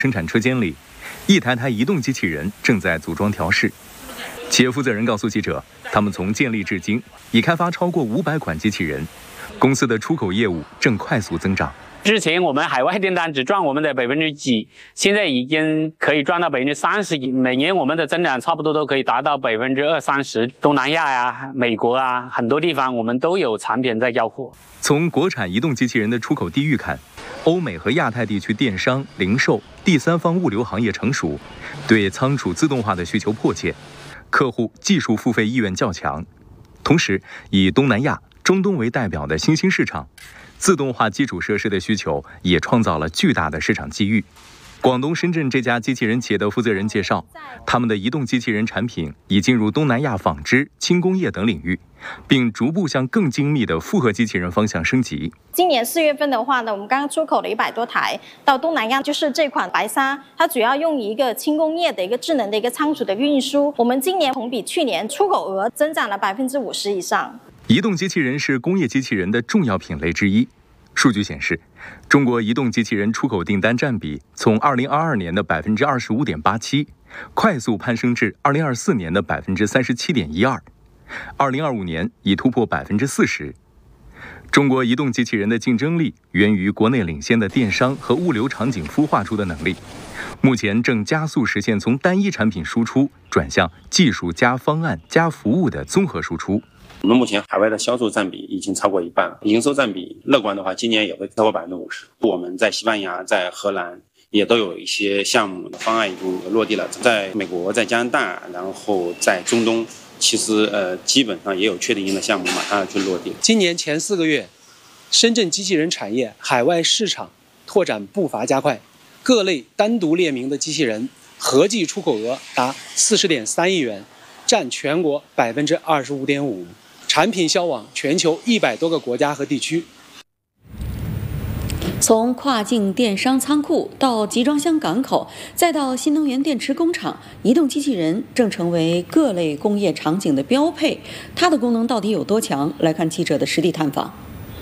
生产车间里，一台台移动机器人正在组装调试。企业负责人告诉记者，他们从建立至今已开发超过500款机器人，公司的出口业务正快速增长。 之前我们海外订单只赚我们的几%，现在已经可以赚到30%，每年我们的增长差不多都可以达到20-30%。东南亚呀、美国啊，很多地方我们都有产品在交货。 从国产移动机器人的出口地域看，欧美和亚太地区电商、零售、第三方物流行业成熟，对仓储自动化的需求迫切，客户技术付费意愿较强。同时，以东南亚、中东为代表的新兴市场，自动化基础设施的需求也创造了巨大的市场机遇。广东深圳这家机器人企业的负责人介绍，他们的移动机器人产品已进入东南亚纺织、轻工业等领域，并逐步向更精密的复合机器人方向升级。 今年4月份的话呢，我们刚刚出口了100多台到东南亚，就是这款白鲨，它主要用一个轻工业的一个智能的一个仓储的运输。我们今年同比去年出口额增长了50%以上。 移动机器人是工业机器人的重要品类之一。数据显示，中国移动机器人出口订单占比从2022年的25.87%快速攀升至2024年的37.12%，2025年已突破40%。中国移动机器人的竞争力源于国内领先的电商和物流场景孵化出的能力，目前正加速实现从单一产品输出转向技术加方案加服务的综合输出。 我们目前海外的销售占比已经超过1半了，营收占比乐观的话，今年也会超过50%。我们在西班牙、在荷兰也都有一些项目的方案已经落地了，在美国、在加拿大，然后在中东，其实基本上也有确定性的项目马上要去落地。 今年前4个月，深圳机器人产业海外市场拓展步伐加快，各类单独列明的机器人合计出口额达40.3亿元，占全国25.5%。产品销往全球100多个国家和地区。 从跨境电商仓库到集装箱港口，再到新能源电池工厂，移动机器人正成为各类工业场景的标配。它的功能到底有多强？来看记者的实地探访。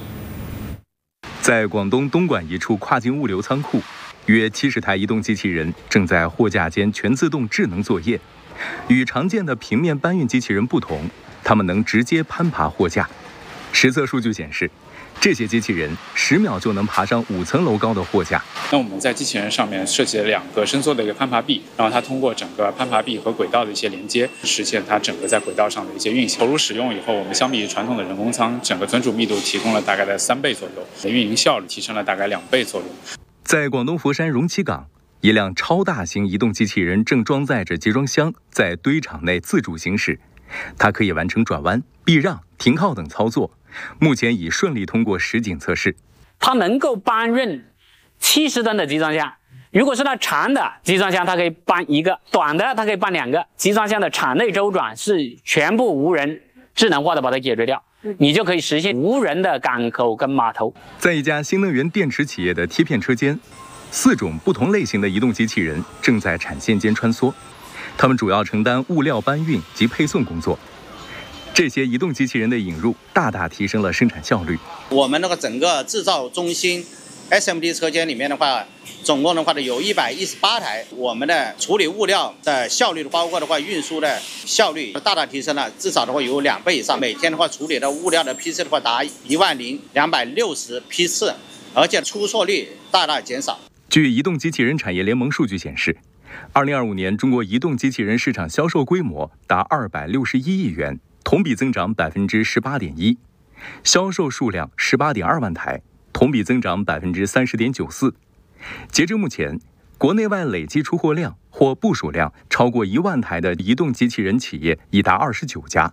在广东东莞一处跨境物流仓库，约70台移动机器人正在货架间全自动智能作业。与常见的平面搬运机器人不同，它们能直接攀爬货架。实测数据显示，这些机器人10秒就能爬上5层楼高的货架。 那我们在机器人上面设计了2个伸缩的一个攀爬臂，然后它通过整个攀爬臂和轨道的一些连接，实现它整个在轨道上的一些运行。投入使用以后，我们相比于传统的人工仓，整个存储密度提供了大概的3倍左右，运营效率提升了大概2倍左右。 在广东佛山容七港，一辆超大型移动机器人正装载着集装箱在堆场内自主行驶，它可以完成转弯、避让、停靠等操作，目前已顺利通过实景测试。 它能够搬运70吨的集装箱，如果是它长的集装箱，它可以搬1个，短的它可以搬2个。集装箱的场内周转是全部无人智能化的把它解决掉，你就可以实现无人的港口跟码头。 在一家新能源电池企业的贴片车间，4种不同类型的移动机器人正在产线间穿梭，它们主要承担物料搬运及配送工作。这些移动机器人的引入大大提升了生产效率。 我们那个整个制造中心 SMT 车间里面的话，总共的话有118台，我们的处理物料的效率，包括的话运输的效率大大提升了，至少的话有2倍以上。每天的话处理的物料的批次的话达10260批次，而且出错率大大减少。 据移动机器人产业联盟数据显示，2025年中国移动机器人市场销售规模达261亿元，同比增长18.1%，销售数量18.2万台，同比增长30.94%。截至目前，国内外累计出货量或部署量超过1万台的移动机器人企业已达29家。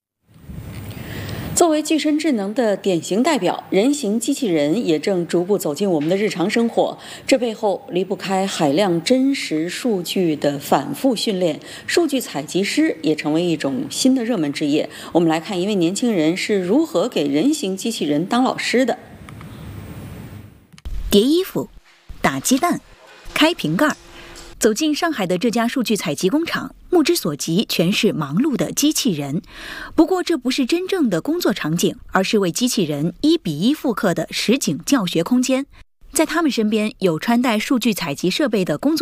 作为具身智能的典型代表，人形机器人也正逐步走进我们的日常生活。这背后离不开海量真实数据的反复训练，数据采集师也成为一种新的热门职业。我们来看一位年轻人是如何给人形机器人当老师的。 叠衣服、打鸡蛋、开瓶盖。走进上海的这家数据采集工厂，目之所及全是忙碌的机器人。不过这不是真正的工作场景，而是为机器人1比1复刻的实景教学空间。在他们身边有穿戴数据采集设备的工作